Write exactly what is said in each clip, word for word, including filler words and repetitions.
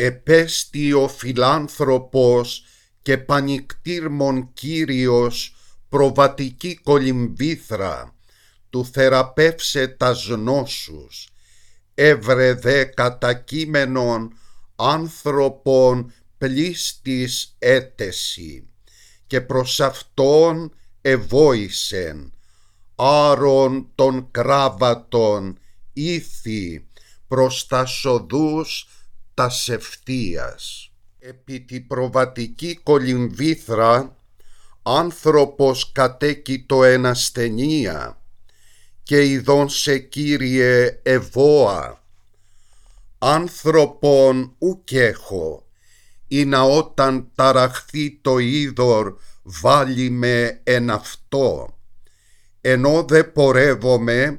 Επέστη ο φιλάνθρωπος και πανικτήρμον Κύριος προβατική κολυμβήθρα, του θεραπεύσε τας νόσους, έβρε δε κατακείμενον άνθρωπον πλήστης έτεση, και προς αυτόν εβόησεν, άρων των κράβατων ήθη προς τας οδούς τας ευθείας. Επί τη προβατική κολυμβήθρα άνθρωπος κατέκειτο εν ασθενεία, και ειδών σε Κύριε εβόα. Άνθρωπον ουκ έχω, ή να όταν ταραχθεί το είδωρ βάλει με εν αυτό. Ενώ δε πορεύομαι,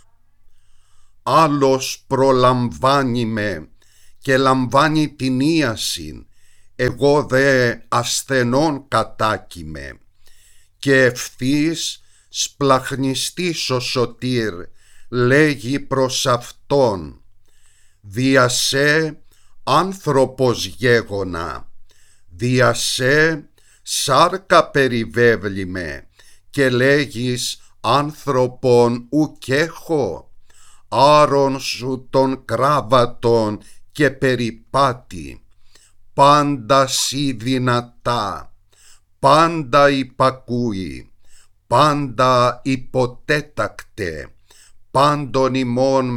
άλλος προλαμβάνει με και λαμβάνει την ίασιν, εγώ δε ασθενών κατάκειμαι, και ευθύς σπλαχνιστής ο σωτήρ λέγει προς αυτόν, δια σε άνθρωπος γέγονα, δια σε σάρκα περιβέβλει με, και λέγεις άνθρωπον ουκ έχω, άρων σου των κράβατων και περιπάτη, πάντα σοι δυνατά, πάντα υπακούει, πάντα υποτέτακτε, πάντων ημών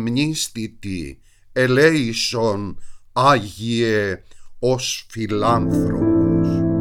μνήστητη, ελέησον Άγιε ως φιλάνθρωπο.